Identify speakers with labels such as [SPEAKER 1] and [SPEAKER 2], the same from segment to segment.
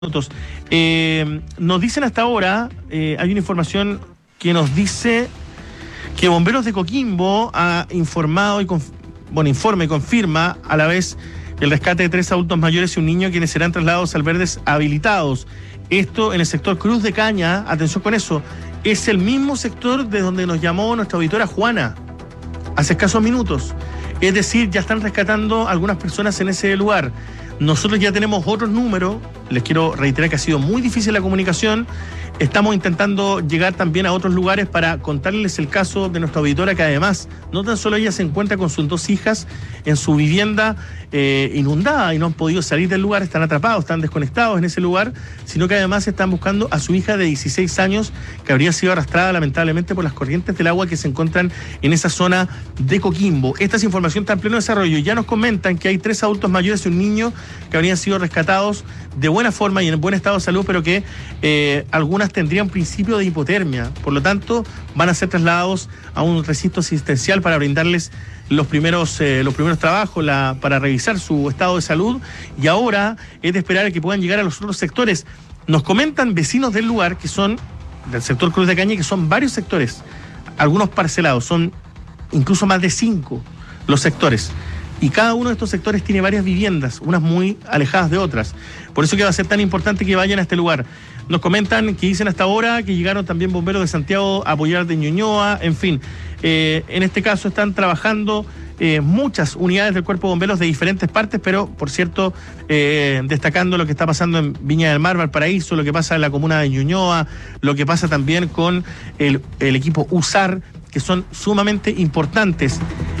[SPEAKER 1] Minutos. Nos dicen hasta ahora, hay una información que nos dice que Bomberos de Coquimbo ha informado informa y confirma a la vez el rescate de 3 adultos mayores y un niño quienes serán trasladados a albergues habilitados. Esto en el sector Cruz de Caña, atención con eso, es el mismo sector de donde nos llamó nuestra auditora Juana hace escasos minutos. Es decir, ya están rescatando algunas personas en ese lugar. Nosotros ya tenemos otros números, les quiero reiterar que ha sido muy difícil la comunicación. Estamos intentando llegar también a otros lugares para contarles el caso de nuestra auditora, que además no tan solo ella se encuentra con sus 2 hijas en su vivienda inundada y no han podido salir del lugar, están atrapados, están desconectados en ese lugar, sino que además están buscando a su hija de 16 años que habría sido arrastrada lamentablemente por las corrientes del agua que se encuentran en esa zona de Coquimbo. Esta información está en pleno desarrollo y ya nos comentan que hay 3 adultos mayores y un niño que habrían sido rescatados de buena forma y en buen estado de salud, pero que algunas tendrían principio de hipotermia. Por lo tanto, van a ser trasladados a un recinto asistencial para brindarles los primeros trabajos para revisar su estado de salud, y ahora es de esperar a que puedan llegar a los otros sectores. Nos comentan vecinos del lugar, que son del sector Cruz de Caña, que son varios sectores, algunos parcelados, son incluso más de 5 los sectores. Y cada uno de estos sectores tiene varias viviendas, unas muy alejadas de otras. Por eso que va a ser tan importante que vayan a este lugar. Nos comentan que dicen hasta ahora que llegaron también bomberos de Santiago a apoyar de Ñuñoa, en fin. En este caso están trabajando muchas unidades del Cuerpo de Bomberos de diferentes partes, pero, por cierto, destacando lo que está pasando en Viña del Mar, Valparaíso, lo que pasa en la comuna de Ñuñoa, lo que pasa también con el equipo USAR, que son sumamente importantes.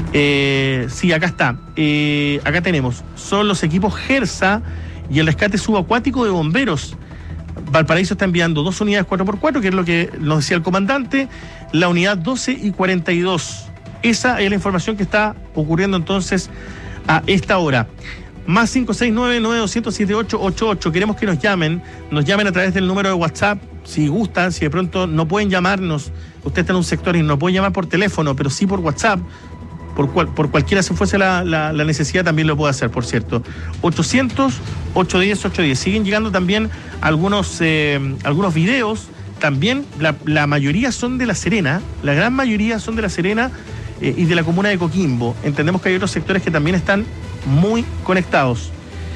[SPEAKER 1] Sí, acá está. Acá tenemos. Son los equipos GERSA y el rescate subacuático de bomberos. Valparaíso está enviando 2 unidades 4x4, que es lo que nos decía el comandante, la unidad 12 y 42. Esa es la información que está ocurriendo entonces a esta hora. Más 569-9200-7888. Queremos que nos llamen a través del número de WhatsApp, si gustan, si de pronto no pueden llamarnos, usted está en un sector y no puede llamar por teléfono, pero sí por WhatsApp, por cualquiera si fuese la necesidad, también lo puede hacer, por cierto. 800-810-810. Siguen llegando también algunos videos, también la mayoría son de La Serena, la gran mayoría son de La Serena y de la comuna de Coquimbo. Entendemos que hay otros sectores que también están muy conectados.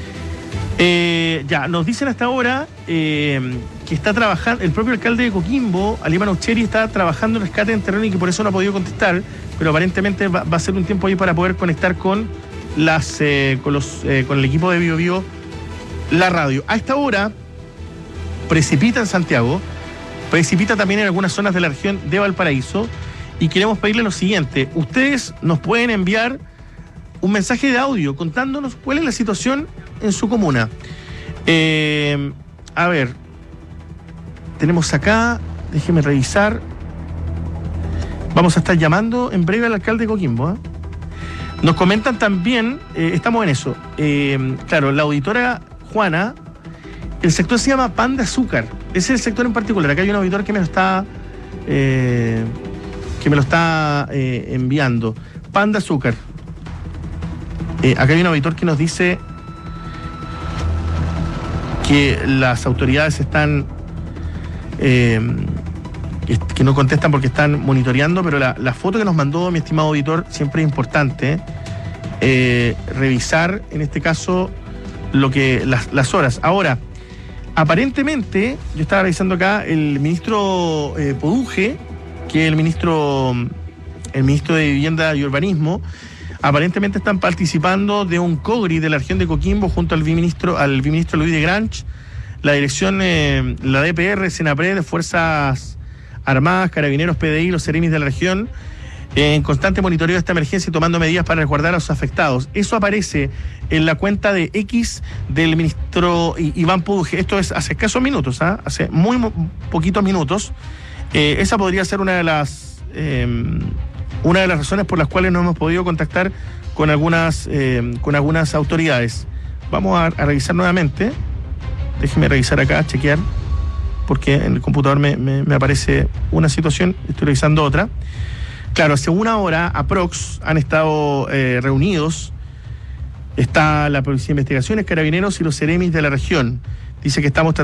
[SPEAKER 1] Ya, nos dicen hasta ahora que está trabajando, el propio alcalde de Coquimbo, Aníbal Ucheri, está trabajando en rescate en terreno y que por eso no ha podido contestar, pero aparentemente va a ser un tiempo ahí para poder conectar con con el equipo de Bio Bio, la radio. A esta hora precipita en Santiago, precipita también en algunas zonas de la región de Valparaíso, y queremos pedirle lo siguiente: ustedes nos pueden enviar un mensaje de audio contándonos cuál es la situación en su comuna. A ver, tenemos acá, déjeme revisar. Vamos a estar llamando en breve al alcalde de Coquimbo. Nos comentan también, estamos en eso. Claro, la auditora Juana, el sector se llama Pan de Azúcar. Ese es el sector en particular. Acá hay un auditor que me lo está enviando. Pan de Azúcar. Acá hay un auditor que nos dice que las autoridades están que no contestan porque están monitoreando, pero la foto que nos mandó mi estimado auditor siempre es importante. Revisar en este caso las horas. Ahora, aparentemente, yo estaba revisando acá, el ministro Poduje, que es el ministro de Vivienda y Urbanismo, aparentemente están participando de un COGRI de la región de Coquimbo junto al viceministro Luis de Granch, la dirección, la DPR, Senapred, de Fuerzas Armadas, Carabineros, PDI, los Seremis de la región, en constante monitoreo de esta emergencia y tomando medidas para resguardar a los afectados. Eso aparece en la cuenta de X del ministro Iván Poduje. Esto es hace escasos minutos, hace muy poquitos minutos. Esa podría ser una de las razones por las cuales no hemos podido contactar con algunas autoridades. Vamos a revisar nuevamente. Déjeme revisar acá, chequear, porque en el computador me aparece una situación, estoy revisando otra. Claro, hace una hora aprox han estado reunidos Está la Policía de Investigaciones, Carabineros y los Ceremis de la región. Dice que estamos